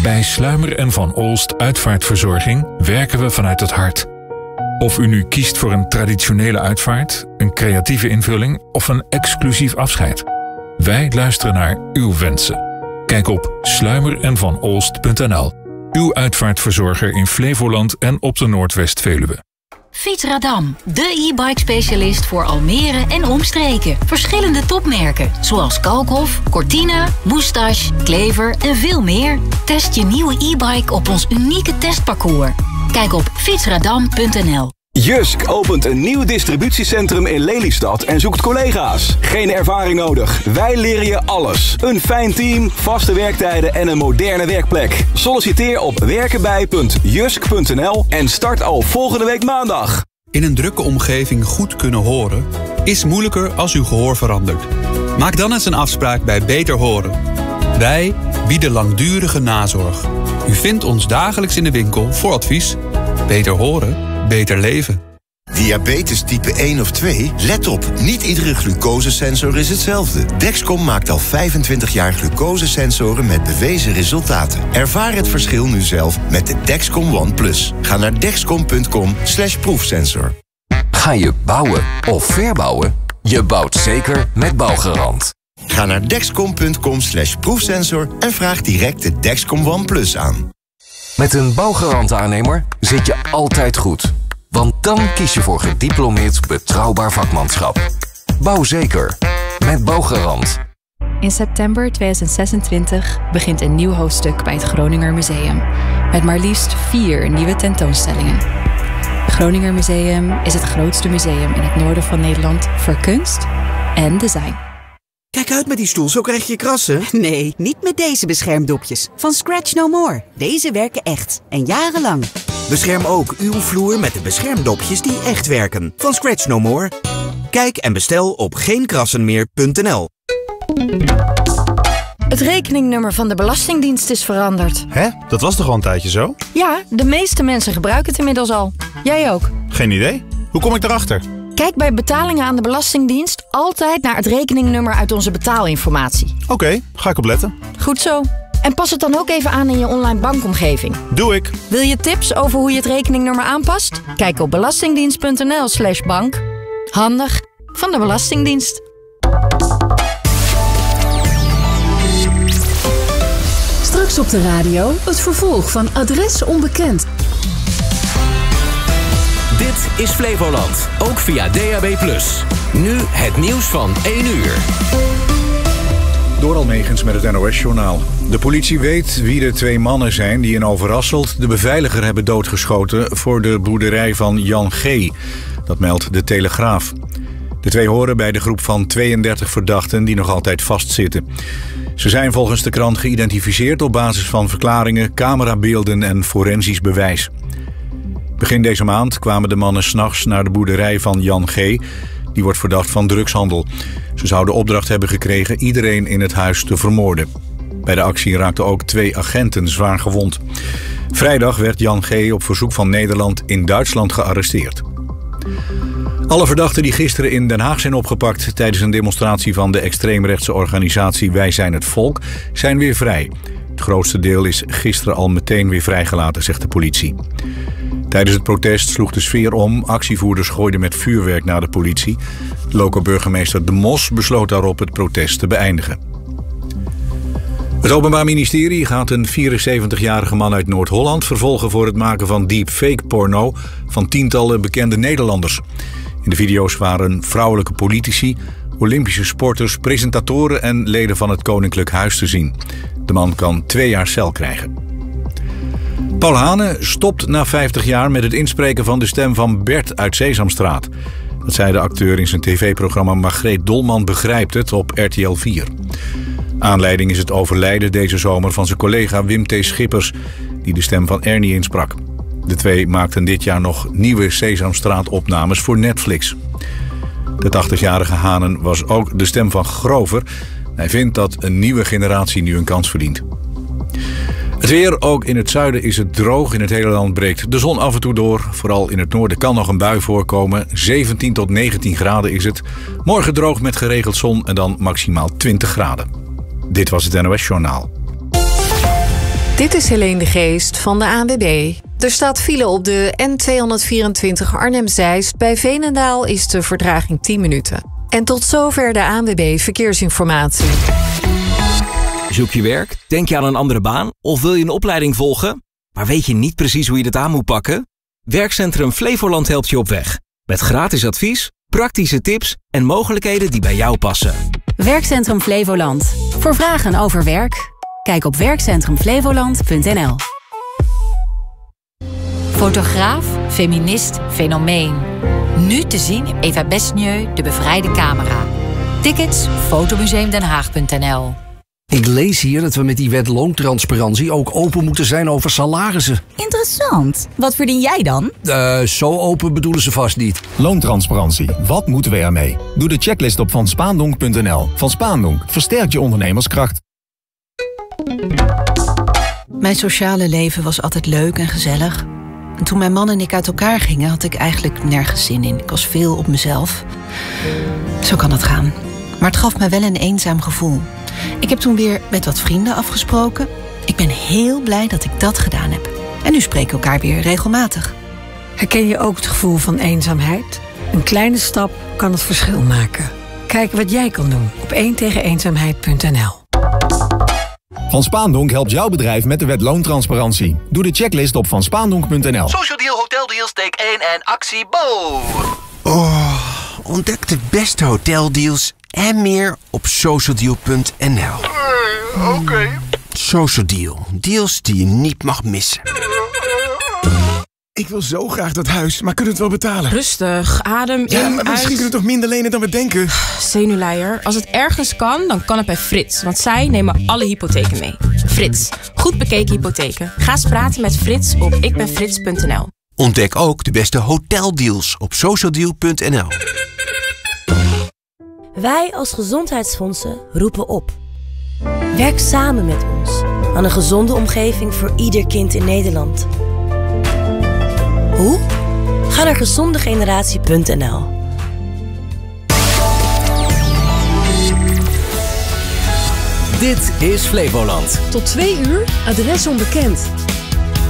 Bij Sluimer en Van Olst Uitvaartverzorging werken we vanuit het hart. Of u nu kiest voor een traditionele uitvaart, een creatieve invulling of een exclusief afscheid. Wij luisteren naar uw wensen. Kijk op sluimerenvanolst.nl. Uw uitvaartverzorger in Flevoland en op de Noordwest-Veluwe. Fietsradam, de e-bike specialist voor Almere en omstreken. Verschillende topmerken, zoals Kalkhoff, Cortina, Moustache, Klever en veel meer. Test je nieuwe e-bike op ons unieke testparcours. Kijk op fietsradam.nl. Jysk opent een nieuw distributiecentrum in Lelystad en zoekt collega's. Geen ervaring nodig. Wij leren je alles. Een fijn team, vaste werktijden en een moderne werkplek. Solliciteer op werkenbij.jysk.nl en start al volgende week maandag. In een drukke omgeving goed kunnen horen is moeilijker als uw gehoor verandert. Maak dan eens een afspraak bij Beter Horen. Wij bieden langdurige nazorg. U vindt ons dagelijks in de winkel voor advies. Beter horen, beter leven. Diabetes type 1 of 2? Let op, niet iedere glucosesensor is hetzelfde. Dexcom maakt al 25 jaar glucosesensoren met bewezen resultaten. Ervaar het verschil nu zelf met de Dexcom One Plus. Ga naar dexcom.com/proefsensor. Ga je bouwen of verbouwen? Je bouwt zeker met Bouwgarant. Ga naar dexcom.com/proefsensor en vraag direct de Dexcom One Plus aan. Met een Bouwgarant-aannemer zit je altijd goed. Want dan kies je voor gediplomeerd betrouwbaar vakmanschap. Bouw zeker. Met Bouwgarant. In september 2026 begint een nieuw hoofdstuk bij het Groninger Museum. Met maar liefst 4 nieuwe tentoonstellingen. Het Groninger Museum is het grootste museum in het noorden van Nederland voor kunst en design. Kijk uit met die stoel, zo krijg je krassen. Nee, niet met deze beschermdopjes. Van Scratch No More. Deze werken echt. En jarenlang. Bescherm ook uw vloer met de beschermdopjes die echt werken. Van Scratch No More. Kijk en bestel op geenkrassenmeer.nl. Het rekeningnummer van de Belastingdienst is veranderd. Hè? Dat was toch al een tijdje zo? Ja, de meeste mensen gebruiken het inmiddels al. Jij ook. Geen idee. Hoe kom ik erachter? Kijk bij betalingen aan de Belastingdienst altijd naar het rekeningnummer uit onze betaalinformatie. Oké, ga ik opletten. Goed zo. En pas het dan ook even aan in je online bankomgeving. Doe ik. Wil je tips over hoe je het rekeningnummer aanpast? Kijk op belastingdienst.nl/bank. Handig van de Belastingdienst. Straks op de radio het vervolg van Adres Onbekend. Dit is Flevoland, ook via DAB+. Nu het nieuws van 1 uur. Door Almegens met het NOS-journaal. De politie weet wie de 2 mannen zijn die in Overasselt de beveiliger hebben doodgeschoten voor de boerderij van Jan G. Dat meldt de Telegraaf. De 2 horen bij de groep van 32 verdachten die nog altijd vastzitten. Ze zijn volgens de krant geïdentificeerd op basis van verklaringen, camerabeelden en forensisch bewijs. Begin deze maand kwamen de mannen 's nachts naar de boerderij van Jan G. Die wordt verdacht van drugshandel. Ze zouden opdracht hebben gekregen iedereen in het huis te vermoorden. Bij de actie raakten ook 2 agenten zwaar gewond. Vrijdag werd Jan G. op verzoek van Nederland in Duitsland gearresteerd. Alle verdachten die gisteren in Den Haag zijn opgepakt tijdens een demonstratie van de extreemrechtse organisatie Wij zijn het Volk zijn weer vrij. Het grootste deel is gisteren al meteen weer vrijgelaten, zegt de politie. Tijdens het protest sloeg de sfeer om. Actievoerders gooiden met vuurwerk naar de politie. De lokale burgemeester De Mos besloot daarop het protest te beëindigen. Het Openbaar Ministerie gaat een 74-jarige man uit Noord-Holland vervolgen voor het maken van deepfake-porno van tientallen bekende Nederlanders. In de video's waren vrouwelijke politici, Olympische sporters, presentatoren en leden van het Koninklijk Huis te zien. De man kan 2 jaar cel krijgen. Paul Hane stopt na 50 jaar met het inspreken van de stem van Bert uit Sesamstraat. Dat zei de acteur in zijn tv-programma Margreet Dolman begrijpt het op RTL 4. Aanleiding is het overlijden deze zomer van zijn collega Wim T. Schippers, die de stem van Ernie insprak. De 2 maakten dit jaar nog nieuwe Sesamstraat-opnames voor Netflix. De 80-jarige Hanen was ook de stem van Grover. Hij vindt dat een nieuwe generatie nu een kans verdient. Het weer, ook in het zuiden is het droog. In het hele land breekt de zon af en toe door. Vooral in het noorden kan nog een bui voorkomen. 17 tot 19 graden is het. Morgen droog met geregeld zon en dan maximaal 20 graden. Dit was het NOS Journaal. Dit is Helene de Geest van de ANWB. Er staat file op de N224 Arnhem-Zeist. Bij Veenendaal is de vertraging 10 minuten. En tot zover de ANWB Verkeersinformatie. Zoek je werk? Denk je aan een andere baan? Of wil je een opleiding volgen? Maar weet je niet precies hoe je dit aan moet pakken? Werkcentrum Flevoland helpt je op weg. Met gratis advies, praktische tips en mogelijkheden die bij jou passen. Werkcentrum Flevoland. Voor vragen over werk, kijk op werkcentrumflevoland.nl. Fotograaf, feminist, fenomeen. Nu te zien in Eva Besnieu, De Bevrijde Camera. Tickets, fotomuseumdenhaag.nl. Ik lees hier dat we met die wet loontransparantie ook open moeten zijn over salarissen. Interessant. Wat verdien jij dan? Zo open bedoelen ze vast niet. Loontransparantie. Wat moeten we ermee? Doe de checklist op vanspaandonk.nl. Van Spaandonk versterkt je ondernemerskracht. Mijn sociale leven was altijd leuk en gezellig. En toen mijn man en ik uit elkaar gingen, had ik eigenlijk nergens zin in. Ik was veel op mezelf. Zo kan het gaan. Maar het gaf me wel een eenzaam gevoel. Ik heb toen weer met wat vrienden afgesproken. Ik ben heel blij dat ik dat gedaan heb. En nu spreken we elkaar weer regelmatig. Herken je ook het gevoel van eenzaamheid? Een kleine stap kan het verschil maken. Kijk wat jij kan doen op 1tegeneenzaamheid.nl. Van Spaandonk helpt jouw bedrijf met de wet loontransparantie. Doe de checklist op vanspaandonk.nl. Social Deal, Hotel Deals, take 1 en actie Bo. Oh, ontdek de beste hoteldeals en meer op socialdeal.nl. Oké. Social Deal. Deals die je niet mag missen. Ik wil zo graag dat huis, maar kunnen we het wel betalen? Rustig, adem in, ja, maar misschien kunnen we toch minder lenen dan we denken? Zenuwleier. Als het ergens kan, dan kan het bij Frits. Want zij nemen alle hypotheken mee. Frits. Goed bekeken hypotheken. Ga eens praten met Frits op ikbenfrits.nl. Ontdek ook de beste hoteldeals op socialdeal.nl. Wij als gezondheidsfondsen roepen op. Werk samen met ons aan een gezonde omgeving voor ieder kind in Nederland. Hoe? Ga naar gezondegeneratie.nl. Dit is Flevoland. Tot 2 uur, adres onbekend.